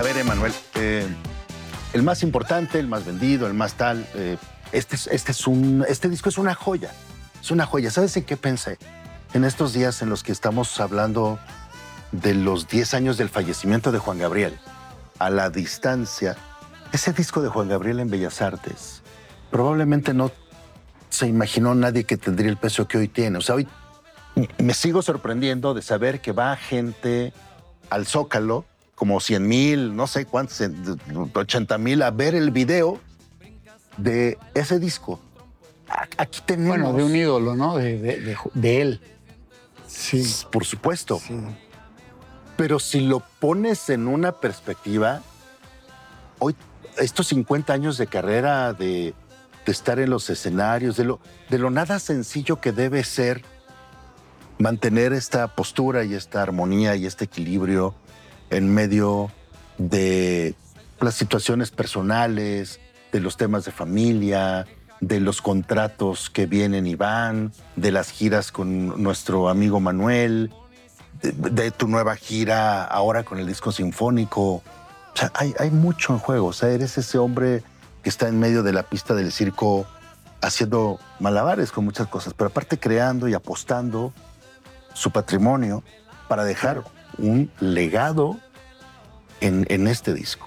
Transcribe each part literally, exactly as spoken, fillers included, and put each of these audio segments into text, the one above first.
ver, Emanuel, eh, el más importante, el más vendido, el más tal, eh, este, es- este, es un, este disco es una joya, es una joya. ¿Sabes en qué pensé? En estos días en los que estamos hablando de los diez años del fallecimiento de Juan Gabriel, a la distancia, ese disco de Juan Gabriel en Bellas Artes, probablemente no se imaginó nadie que tendría el peso que hoy tiene. O sea, hoy me sigo sorprendiendo de saber que va gente al Zócalo, como cien mil, no sé cuántos, ochenta mil, a ver el video de ese disco. A- Aquí tenemos... Bueno, de un ídolo, ¿no? De, de, de, de él. Sí. Por supuesto. Sí. Pero si lo pones en una perspectiva, hoy, estos cincuenta años de carrera, de, de estar en los escenarios, de lo, de lo nada sencillo que debe ser mantener esta postura y esta armonía y este equilibrio en medio de las situaciones personales, de los temas de familia, de los contratos que vienen y van, de las giras con nuestro amigo Manuel, de, de tu nueva gira ahora con el disco sinfónico. O sea, hay, hay mucho en juego. O sea, eres ese hombre que está en medio de la pista del circo haciendo malabares con muchas cosas, pero aparte creando y apostando su patrimonio para dejar un legado en, en este disco.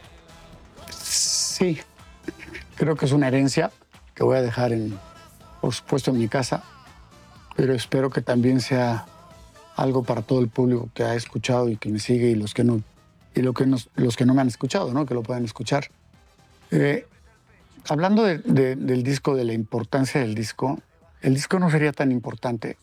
Sí. Creo que es una herencia que voy a dejar, en, por supuesto, en mi casa, pero espero que también sea algo para todo el público que ha escuchado y que me sigue y los que no, y lo que nos- los que no me han escuchado, ¿no? Que lo puedan escuchar. Eh, hablando de- de- del disco, de la importancia del disco, el disco no sería tan importante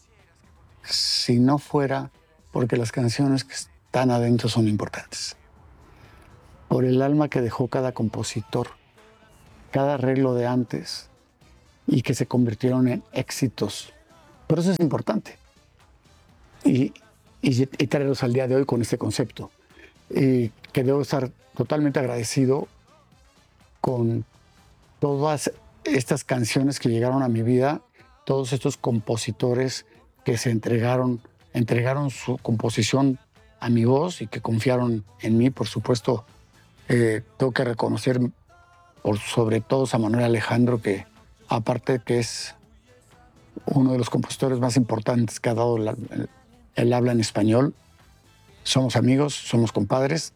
si no fuera porque las canciones que están adentro son importantes. Por el alma que dejó cada compositor, cada arreglo de antes y que se convirtieron en éxitos. Por eso es importante. Y, y, y traerlos al día de hoy con este concepto. Y que debo estar totalmente agradecido con todas estas canciones que llegaron a mi vida, todos estos compositores que se entregaron, entregaron su composición a mi voz y que confiaron en mí, por supuesto. Eh, tengo que reconocer por sobre todo a Manuel Alejandro, que aparte de que es uno de los compositores más importantes que ha dado la- el, el habla en español, somos amigos, somos compadres,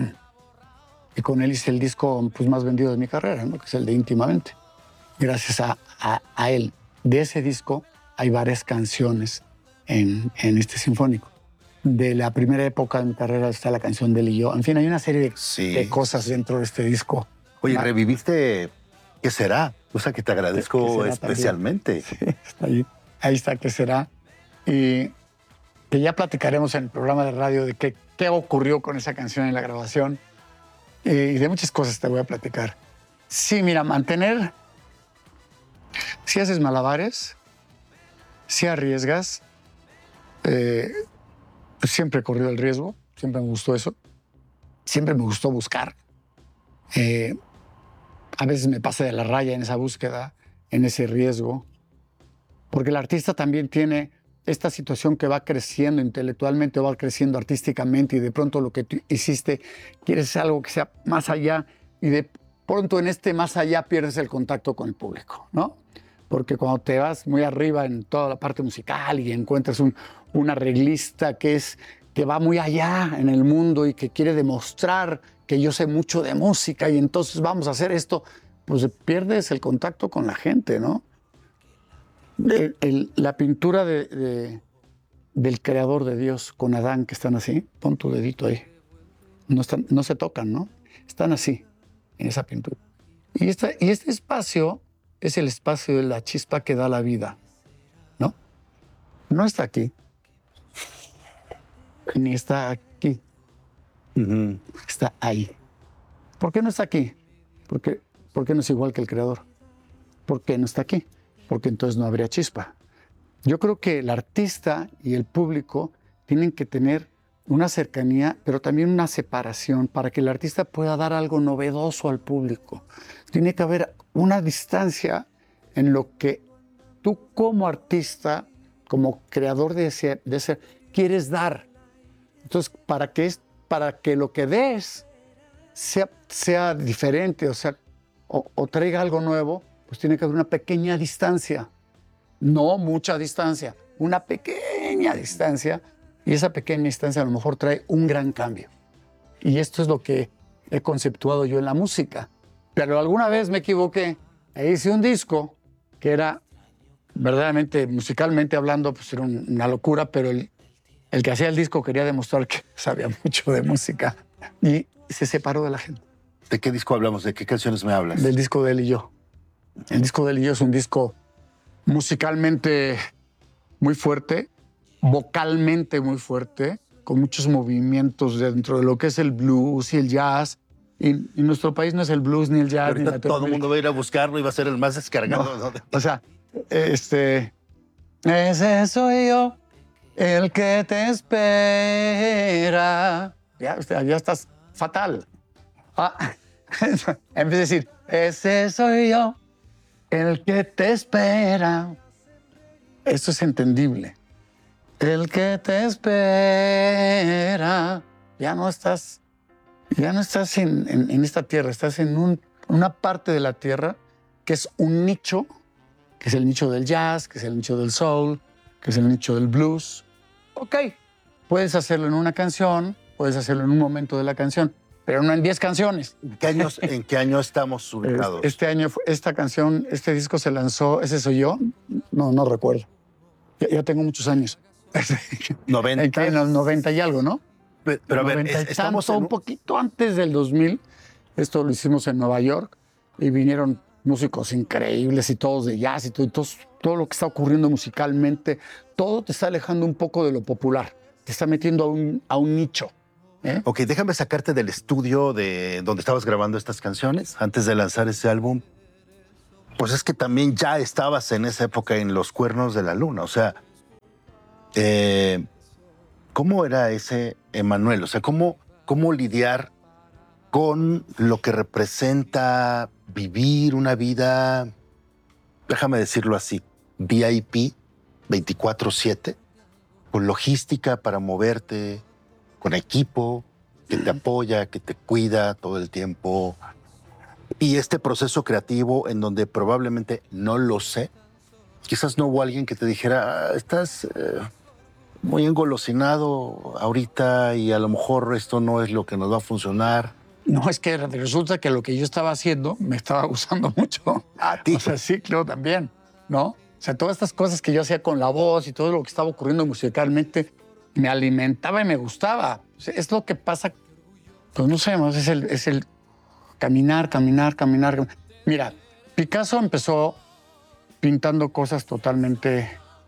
y con él hice el disco pues, más vendido de mi carrera, ¿no? Que es el de Íntimamente. Gracias a, a- a él. De ese disco hay varias canciones en, en este sinfónico. De la primera época de mi carrera está la canción de él y yo. En fin, hay una serie de, Sí, de cosas sí. dentro de este disco. Oye, Ma- reviviste ¿Qué será? O sea, que te agradezco ¿Qué será también? especialmente. Sí, está ahí. Ahí está, ¿qué será? Y que ya platicaremos en el programa de radio de qué, qué ocurrió con esa canción en la grabación. Eh, y de muchas cosas te voy a platicar. Sí, mira, mantener... Si haces malabares, si arriesgas, eh, siempre he corrido el riesgo, siempre me gustó eso, siempre me gustó buscar. Eh, a veces me pasé de la raya en esa búsqueda, en ese riesgo, porque el artista también tiene esta situación que va creciendo intelectualmente, va creciendo artísticamente y de pronto lo que tú hiciste, quieres algo que sea más allá y de pronto en este más allá pierdes el contacto con el público, ¿no? Porque cuando te vas muy arriba en toda la parte musical y encuentras un, un arreglista que, es, que va muy allá en el mundo y que quiere demostrar que yo sé mucho de música y entonces vamos a hacer esto, pues pierdes el contacto con la gente, ¿no? El- el- la pintura de, de- del creador de Dios con Adán, que están así, pon tu dedito ahí. No, están, no se tocan, ¿no? Están así, en esa pintura. Y, esta, y este espacio es el espacio de la chispa que da la vida, ¿no? No está aquí, ni está aquí, Ujú. está ahí. ¿Por qué no está aquí? Porque, porque no es igual que el creador. ¿Por qué no está aquí? Porque entonces no habría chispa. Yo creo que el artista y el público tienen que tener una cercanía, pero también una separación para que el artista pueda dar algo novedoso al público. Tiene que haber una distancia en lo que tú como artista, como creador de ese, de ese quieres dar. Entonces, para que, es, para que lo que des sea, sea diferente, o sea, o, o traiga algo nuevo, pues tiene que haber una pequeña distancia. No mucha distancia, una pequeña distancia. Y esa pequeña distancia a lo mejor trae un gran cambio. Y esto es lo que he conceptuado yo en la música. Pero alguna vez me equivoqué e hice un disco que era verdaderamente, musicalmente hablando, pues era un, una locura, pero el, el que hacía el disco quería demostrar que sabía mucho de música y se separó de la gente. ¿De qué disco hablamos? ¿De qué canciones me hablas? Del disco de Él y Yo. El disco de Él y Yo es un disco musicalmente muy fuerte, vocalmente muy fuerte, con muchos movimientos dentro de lo que es el blues y el jazz. Y, y nuestro país no es el blues ni el jazz. Ahorita ni todo el mundo va a ir a buscarlo y va a ser el más descargado. No, ¿no? o sea, este... Ese soy yo, el que te espera. Ya, ya estás fatal. Ah, en vez de decir, ese soy yo, el que te espera. Esto es entendible. El que te espera. Ya no estás, ya no estás en, en, en esta tierra, estás en un, una parte de la tierra que es un nicho, que es el nicho del jazz, que es el nicho del soul, que es el nicho del blues. Ok, puedes hacerlo en una canción, puedes hacerlo en un momento de la canción, pero no en diez canciones. ¿En qué, años, ¿En qué año estamos ubicados? Este año, esta canción, este disco se lanzó, ¿ese soy yo? No, no recuerdo. Ya, ya tengo muchos años. noventa. En los noventa y algo, ¿no? Pero, pero a ver, noventa y estamos tanto, en un poquito antes del dos mil. Esto lo hicimos en Nueva York y vinieron músicos increíbles y todos de jazz y todo, y todo, todo lo que está ocurriendo musicalmente, todo te está alejando un poco de lo popular, te está metiendo a un, a un nicho. ¿eh? Ok, déjame sacarte del estudio de donde estabas grabando estas canciones antes de lanzar ese álbum. Pues es que también ya estabas en esa época en Los Cuernos de la Luna. O sea, eh, ¿cómo era ese Emanuel? O sea, ¿cómo, cómo lidiar con lo que representa vivir una vida, déjame decirlo así, V I P veinticuatro siete, con logística para moverte, con equipo que te apoya, que te cuida todo el tiempo? Y este proceso creativo en donde probablemente no lo sé, quizás no hubo alguien que te dijera, ah, estás eh, muy engolosinado ahorita y a lo mejor esto no es lo que nos va a funcionar. No, es que resulta que lo que yo estaba haciendo me estaba gustando mucho. A ti. O sea, sí, claro, también, ¿no? O sea, todas estas cosas que yo hacía con la voz y todo lo que estaba ocurriendo musicalmente me alimentaba y me gustaba. O sea, es lo que pasa, pues no sé, es el, es el caminar, caminar, caminar. Mira, Picasso empezó pintando cosas totalmente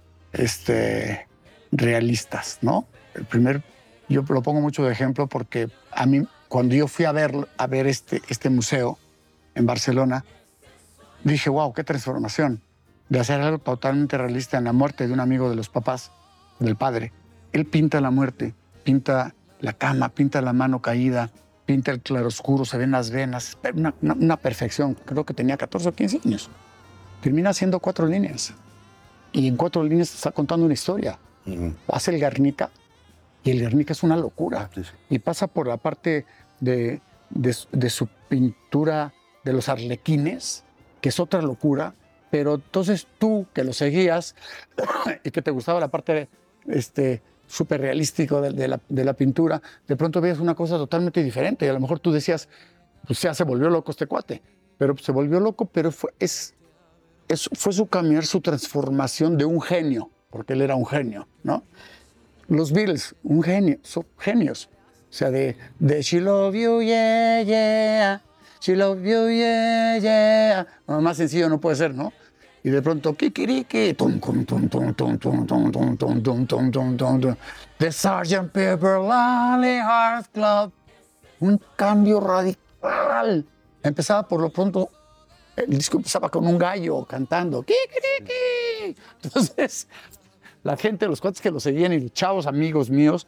este, realistas, ¿no? El primer, yo lo pongo mucho de ejemplo porque a mí, cuando yo fui a ver, a ver este, este museo en Barcelona, dije, wow, qué transformación de hacer algo totalmente realista en la muerte de un amigo de los papás, del padre. Él pinta la muerte, pinta la cama, pinta la mano caída, pinta el claroscuro, se ven las venas, una, una, una perfección. Creo que tenía catorce o quince años. Termina haciendo cuatro líneas. Y en cuatro líneas está contando una historia. Uh-huh. Hace el Guernica, y el Guernica es una locura. Sí, sí. Y pasa por la parte de, de, de su pintura de los arlequines, que es otra locura. Pero entonces tú, que lo seguías y que te gustaba la parte de, este, súper realístico de, de, la, de la pintura, de pronto veías una cosa totalmente diferente. Y a lo mejor tú decías, pues ya se volvió loco este cuate. Pero se volvió loco, pero fue, es, es, fue su caminar, su transformación de un genio, porque él era un genio, ¿no? Los Beatles, un genio, son genios. O sea, de, de She Love You, yeah, yeah, She Love You, yeah, yeah. No, más sencillo no puede ser, ¿no? Y de pronto, kikiriki, tum, tum, tum, tum, tum, tum, tum, tum, tum, tum, tum, tum, tum, tum. The sergeant Pepper Lonely Hearts Club. Un cambio radical. Empezaba por lo pronto, el disco empezaba con un gallo cantando, kikiriki. Entonces, la gente, los cuates que lo seguían y los chavos amigos míos,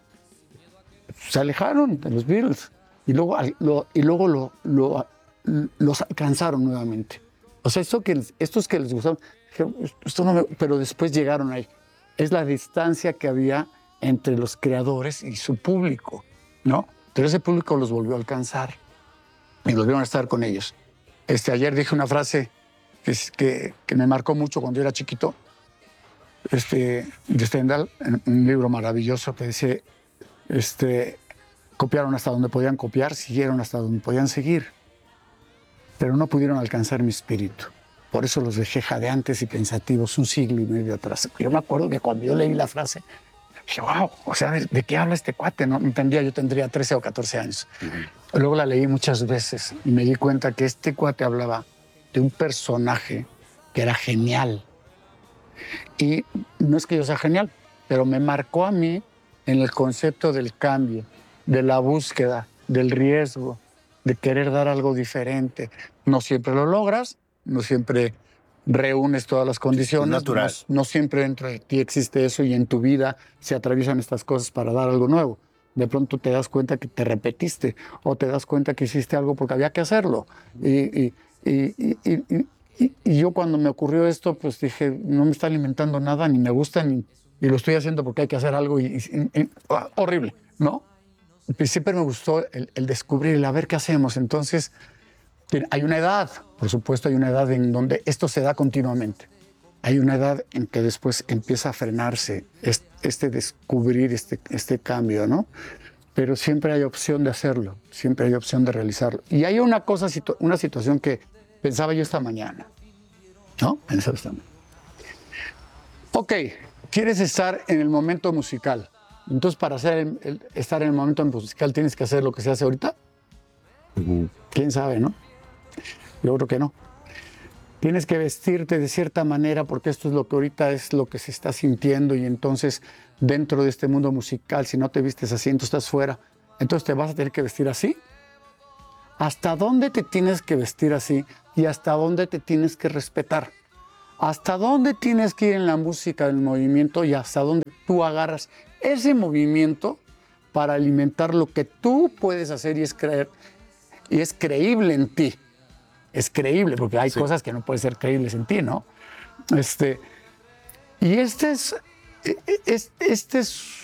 se alejaron de los Beatles. Y luego, lo, y luego lo, lo, los alcanzaron nuevamente. O sea, esto que, estos que les gustaron, esto no me, pero después llegaron ahí. Es la distancia que había entre los creadores y su público, ¿no? Pero ese público los volvió a alcanzar. y volvieron a estar con ellos. Este, ayer dije una frase que, que, que me marcó mucho cuando yo era chiquito, este, de Stendhal, en un libro maravilloso que dice, este, copiaron hasta donde podían copiar, siguieron hasta donde podían seguir, pero no pudieron alcanzar mi espíritu. Por eso los dejé jadeantes y pensativos un siglo y medio atrás. Yo me acuerdo que cuando yo leí la frase, dije, wow, o sea, ¿de, de qué habla este cuate? No entendía, yo tendría trece o catorce años. Uh-huh. Luego la leí muchas veces y me di cuenta que este cuate hablaba de un personaje que era genial. Y no es que yo sea genial, pero me marcó a mí en el concepto del cambio, de la búsqueda, del riesgo, de querer dar algo diferente. No siempre lo logras, no siempre reúnes todas las condiciones. Natural. No, no siempre dentro de ti existe eso y en tu vida se atraviesan estas cosas para dar algo nuevo. De pronto te das cuenta que te repetiste o te das cuenta que hiciste algo porque había que hacerlo. Y, y, y, y, y, y, y yo cuando me ocurrió esto, pues dije, no me está alimentando nada, ni me gusta, ni, y lo estoy haciendo porque hay que hacer algo y, y, y, oh, horrible, ¿no? Y siempre me gustó el, el descubrir, el a ver qué hacemos. Entonces, hay una edad, por supuesto, hay una edad en donde esto se da continuamente. Hay una edad en que después empieza a frenarse este descubrir, este, este cambio, ¿no? Pero siempre hay opción de hacerlo, siempre hay opción de realizarlo. Y hay una cosa, una situación que pensaba yo esta mañana, ¿no? Pensaba esta mañana. Ok, quieres estar en el momento musical. Entonces, para hacer el, el, estar en el momento musical, ¿tienes que hacer lo que se hace ahorita? Uh-huh. ¿Quién sabe, no? Yo creo que no. Tienes que vestirte de cierta manera porque esto es lo que ahorita es lo que se está sintiendo y entonces dentro de este mundo musical, si no te vistes así, entonces estás fuera. Entonces te vas a tener que vestir así. ¿Hasta dónde te tienes que vestir así y hasta dónde te tienes que respetar? ¿Hasta dónde tienes que ir en la música, en el movimiento y hasta dónde tú agarras ese movimiento para alimentar lo que tú puedes hacer y es creer y es creíble en ti? Es creíble, porque hay sí. cosas que no pueden ser creíbles en ti, ¿no? Este, y este es, este es